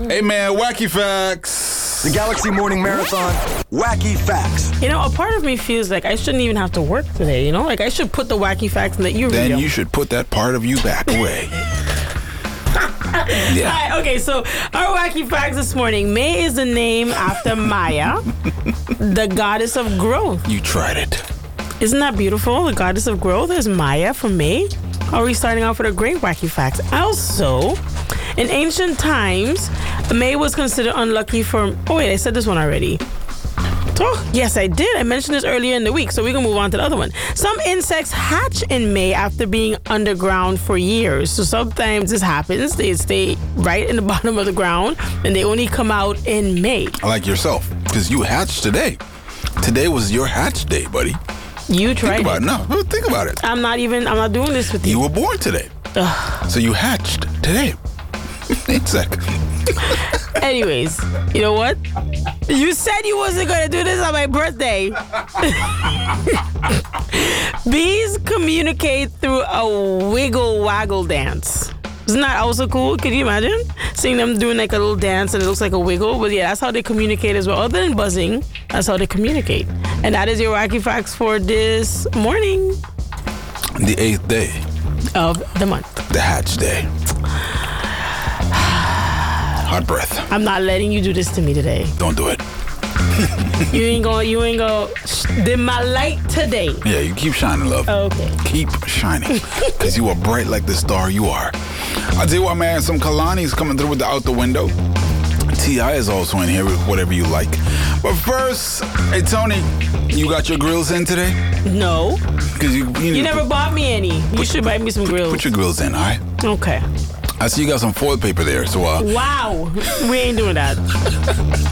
Hey, man, wacky facts. The Galaxy Morning Marathon, Wacky Facts. You know, a part of me feels like I shouldn't even have to work today, you know? Like, I should put the wacky facts and let you read them. Then you should put that part of you back away. Yeah. All right, okay, so our wacky facts this morning. May is the name after Maya, the goddess of growth. You tried it. Isn't that beautiful? The goddess of growth is Maya from May. Are we starting off with a great wacky fact? Also, in ancient times, May was considered unlucky for... Oh, wait, I said this one already. Oh, yes, I did. I mentioned this earlier in the week, so we can move on to the other one. Some insects hatch in May after being underground for years. So sometimes this happens. They stay right in the bottom of the ground, and they only come out in May. Like yourself, because you hatched today. Today was your hatch day, buddy. You tried Think about it. No, think about it. I'm not doing this with you. You were born today. So you hatched today. Exactly. Anyways, you know what? You said you wasn't going to do this on my birthday. Bees communicate through a wiggle waggle dance. Isn't that also cool? Could you imagine seeing them doing like a little dance and it looks like a wiggle? But yeah, that's how they communicate as well. Other than buzzing, that's how they communicate. And that is your wacky facts for this morning. The 8th day Of the month. The hatch day. Hot breath. I'm not letting you do this to me today. Don't do it. You ain't gonna dim my light today. Yeah, you keep shining, love. Okay. Keep shining. Because you are bright like the star you are. I'll tell you what, man. Some Kalani's coming through with the out the window. T.I. is also in here with whatever you like. But first, hey, Tony, you got your grills in today? No. Because you never bought me any. You should buy me some grills. Put your grills in, all right? Okay. I see you got some foil paper there, so... Wow. We ain't doing that.